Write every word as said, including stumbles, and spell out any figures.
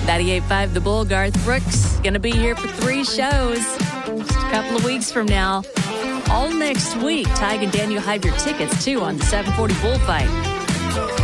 ninety-eight point five The Bull, Garth Brooks, going to be here for three shows just a couple of weeks from now. All next week, Tig and Daniel have your tickets, too, on the seven forty Bullfight.